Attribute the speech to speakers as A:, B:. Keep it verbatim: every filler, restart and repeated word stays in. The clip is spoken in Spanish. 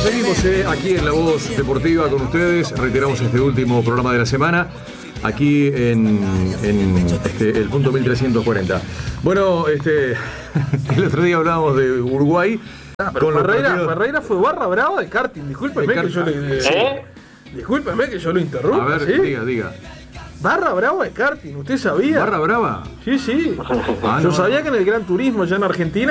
A: seguimos eh, aquí en La Voz Deportiva con ustedes. Reiteramos este último programa de la semana, aquí en, en este, el punto mil trescientos cuarenta. Bueno, este, el otro día hablábamos de Uruguay.
B: Ah, pero
A: con
B: Ferreira,
A: partidos...
B: Ferreira fue barra brava de karting. Discúlpeme
A: de
B: que yo le.
C: ¿Eh?
B: Discúlpeme que yo lo interrumpa.
A: A ver,
B: ¿sí?
A: diga, diga.
B: Barra brava de karting, ¿usted sabía?
A: ¿Barra brava?
B: Sí, sí.
A: Ah,
B: Yo
A: no,
B: sabía
A: no.
B: que en el Gran Turismo, ya en Argentina,